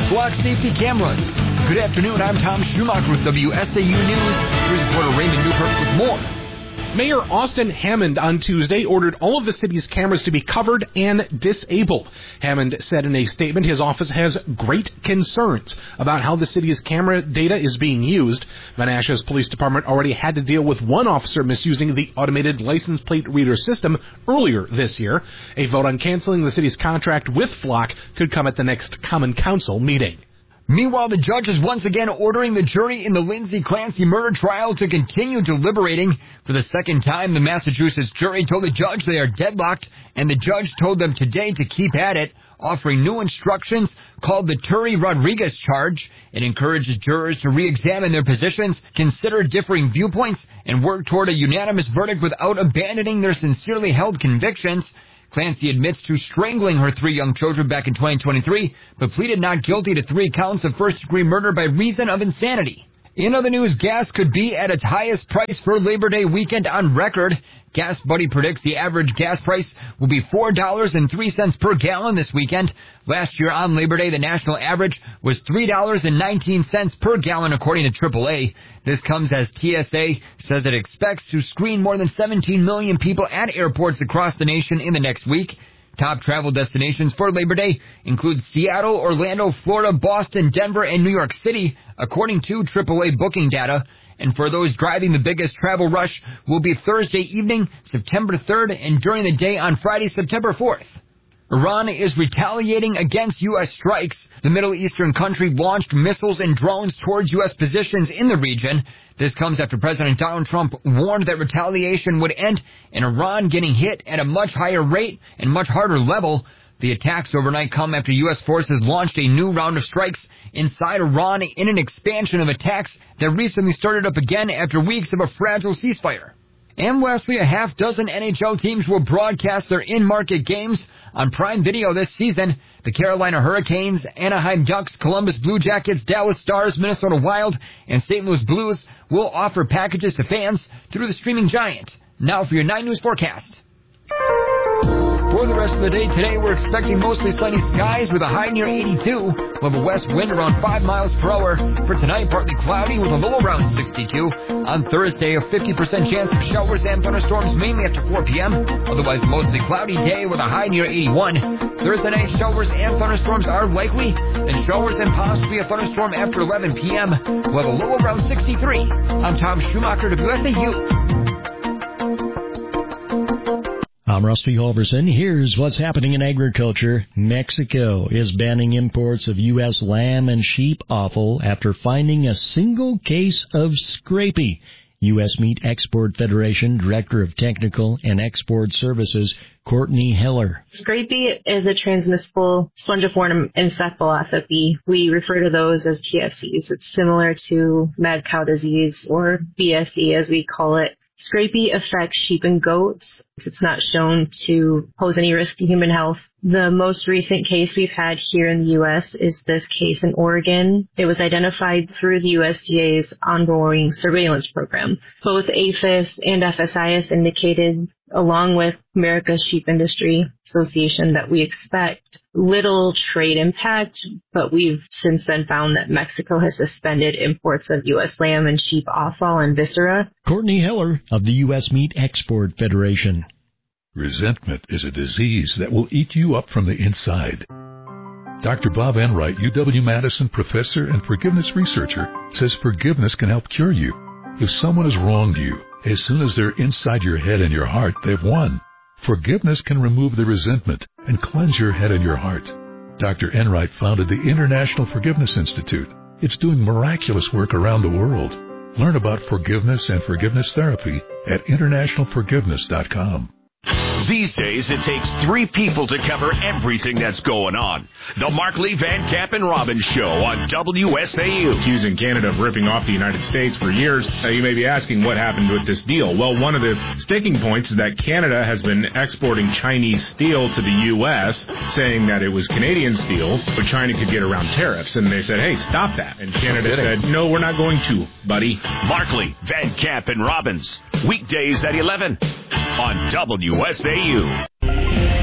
block safety cameras. Good afternoon, I'm Tom Schumacher with WSAU News. Here's reporter Raymond Newkirk with more. Mayor Austin Hammond on Tuesday ordered all of the city's cameras to be covered and disabled. Hammond said in a statement his office has great concerns about how the city's camera data is being used. Menasha's police department already had to deal with one officer misusing the automated license plate reader system earlier this year. A vote on canceling the city's contract with Flock could come at the next Common Council meeting. Meanwhile, the judge is once again ordering the jury in the Lindsay Clancy murder trial to continue deliberating. For the second time, the Massachusetts jury told the judge they are deadlocked, and the judge told them today to keep at it, offering new instructions called the Turi Rodriguez charge. It encourages jurors to re-examine their positions, consider differing viewpoints, and work toward a unanimous verdict without abandoning their sincerely held convictions. Clancy admits to strangling her 3 young children back in 2023, but pleaded not guilty to 3 counts of first-degree murder by reason of insanity. In other news, gas could be at its highest price for Labor Day weekend on record. Gas Buddy predicts the average gas price will be $4.03 per gallon this weekend. Last year on Labor Day, the national average was $3.19 per gallon, according to AAA. This comes as TSA says it expects to screen more than 17 million people at airports across the nation in the next week. Top travel destinations for Labor Day include Seattle, Orlando, Florida, Boston, Denver, and New York City, according to AAA booking data. And for those driving, the biggest travel rush will be Thursday evening, September 3rd, and during the day on Friday, September 4th. Iran is retaliating against U.S. strikes. The Middle Eastern country launched missiles and drones towards U.S. positions in the region. This comes after President Donald Trump warned that retaliation would end in Iran getting hit at a much higher rate and much harder level. The attacks overnight come after U.S. forces launched a new round of strikes inside Iran in an expansion of attacks that recently started up again after weeks of a fragile ceasefire. And lastly, a half dozen NHL teams will broadcast their in-market games on Prime Video this season. The Carolina Hurricanes, Anaheim Ducks, Columbus Blue Jackets, Dallas Stars, Minnesota Wild, and St. Louis Blues will offer packages to fans through the streaming giant. Now for your 9 News forecast. For the rest of the day today, we're expecting mostly sunny skies with a high near 82. We'll have a west wind around 5 miles per hour. For tonight, partly cloudy with a low around 62. On Thursday, a 50% chance of showers and thunderstorms mainly after 4 p.m. Otherwise, mostly cloudy day with a high near 81. Thursday night, showers and thunderstorms are likely. Then showers and possibly a thunderstorm after 11 p.m. We'll have a low around 63. I'm Tom Schumacher, WSAU. I'm Rusty Halverson. Here's what's happening in agriculture. Mexico is banning imports of U.S. lamb and sheep offal after finding a single case of scrapie. U.S. Meat Export Federation Director of Technical and Export Services, Courtney Heller. Scrapie is a transmissible spongiform encephalopathy. We refer to those as TSCs. It's similar to mad cow disease, or BSE as we call it. Scrapie affects sheep and goats. It's not shown to pose any risk to human health. The most recent case we've had here in the U.S. is this case in Oregon. It was identified through the USDA's ongoing surveillance program. Both APHIS and FSIS indicated, along with America's Sheep Industry Association, that we expect little trade impact, but we've since then found that Mexico has suspended imports of U.S. lamb and sheep offal and viscera. Courtney Heller of the U.S. Meat Export Federation. Resentment is a disease that will eat you up from the inside. Dr. Bob Enright, UW-Madison professor and forgiveness researcher, says forgiveness can help cure you. If someone has wronged you, as soon as they're inside your head and your heart, they've won. Forgiveness can remove the resentment and cleanse your head and your heart. Dr. Enright founded the International Forgiveness Institute. It's doing miraculous work around the world. Learn about forgiveness and forgiveness therapy at internationalforgiveness.com. These days, it takes 3 people to cover everything that's going on. The Markley, Van Camp, and Robbins Show on WSAU. Accusing Canada of ripping off the United States for years. You may be asking what happened with this deal. Well, one of the sticking points is that Canada has been exporting Chinese steel to the U.S., saying that it was Canadian steel, so China could get around tariffs. And they said, hey, stop that. And Canada said, no, we're not going to, buddy. Markley, Van Camp, and Robbins. Weekdays at 11 on WSAU.